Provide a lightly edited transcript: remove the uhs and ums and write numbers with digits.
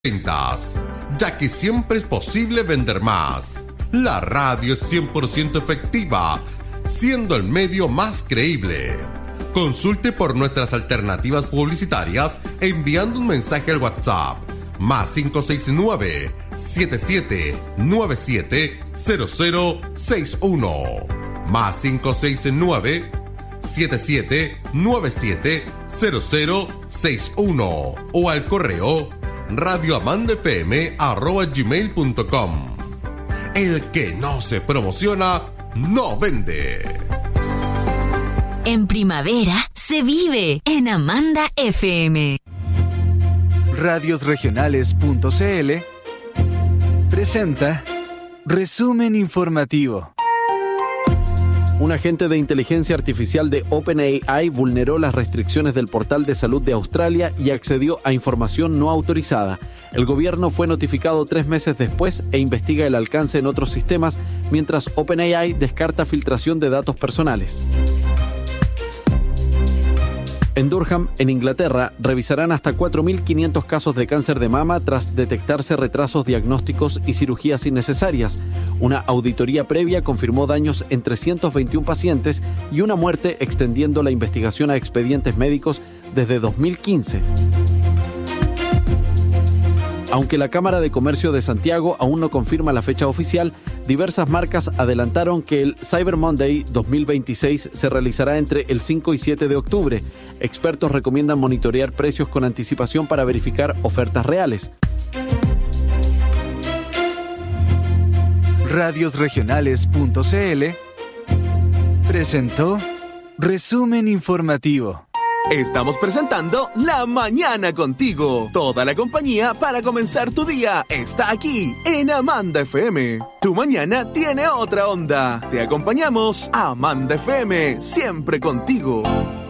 ventas, ya que siempre es posible vender más. La radio es 100% efectiva, siendo el medio más creíble. Consulte por nuestras alternativas publicitarias enviando un mensaje al WhatsApp más 569-7797-0061 más 569-7797-0061 o al correo radioamandafm@gmail.com. El que no se promociona, no vende. En primavera se vive en Amanda FM. Radiosregionales.cl presenta Resumen Informativo. Un agente de inteligencia artificial de OpenAI vulneró las restricciones del portal de salud de Australia y accedió a información no autorizada. El gobierno fue notificado 3 meses después e investiga el alcance en otros sistemas, mientras OpenAI descarta filtración de datos personales. En Durham, en Inglaterra, revisarán hasta 4.500 casos de cáncer de mama tras detectarse retrasos diagnósticos y cirugías innecesarias. Una auditoría previa confirmó daños en 321 pacientes y una muerte, extendiendo la investigación a expedientes médicos desde 2015. Aunque la Cámara de Comercio de Santiago aún no confirma la fecha oficial, diversas marcas adelantaron que el Cyber Monday 2026 se realizará entre el 5 y 7 de octubre. Expertos recomiendan monitorear precios con anticipación para verificar ofertas reales. Radiosregionales.cl presentó Resumen Informativo. Estamos presentando La Mañana Contigo. Toda la compañía para comenzar tu día está aquí en Amanda FM. Tu mañana tiene otra onda. Te acompañamos, Amanda FM, siempre contigo.